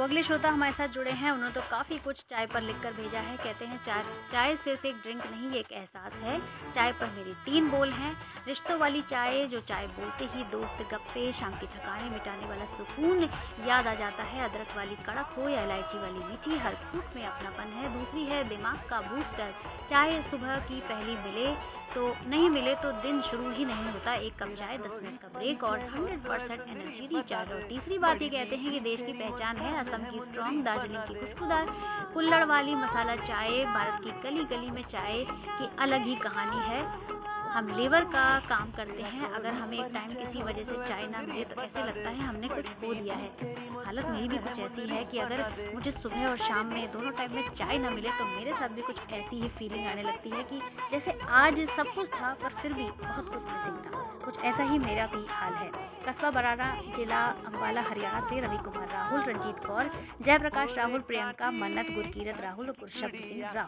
अगले श्रोता हमारे साथ जुड़े हैं। उन्होंने तो काफ़ी कुछ चाय पर लिखकर भेजा है। कहते हैं चाय चाय सिर्फ एक ड्रिंक नहीं, एक एहसास है। चाय पर मेरी 3 बोल हैं। रिश्तों वाली चाय, जो चाय बोलते ही दोस्त गप्पे, शाम की थकानें मिटाने वाला सुकून याद आ जाता है। अदरक वाली कड़क हो या इलायची वाली मीठी, हर घूंट में अपनापन है। दूसरी है दिमाग का बूस्टर। चाय सुबह की पहली मिले तो दिन शुरू ही नहीं होता। एक कप चाय, 10 मिनट का ब्रेक और 100% एनर्जी रिचार्ज। और तीसरी बात ये कहते हैं कि देश की पहचान है। असम की स्ट्रॉन्ग, दार्जिलिंग की खुशबूदार कुल्हड़ वाली मसाला चाय, भारत की गली गली में चाय की अलग ही कहानी है। हम लेबर का काम करते हैं, अगर हमें एक टाइम किसी वजह से चाय ना मिले तो ऐसे लगता है हमने कुछ खो दिया है। हालत मेरी भी कुछ ऐसी है कि अगर मुझे सुबह और शाम में दोनों टाइम में चाय ना मिले तो मेरे साथ भी कुछ ऐसी ही फीलिंग आने लगती है कि जैसे आज सब कुछ था पर फिर भी बहुत कुछ मिसिंग था। कुछ ऐसा ही मेरा भी हाल है। कस्बा बराड़ा, जिला अम्बाला, हरियाणा से रवि कुमार राहुल, रंजीत कौर, जयप्रकाश राहुल, प्रियंका, मन्नत, गुरकीरत राहुल और गुरशब्द सिंह राहुल।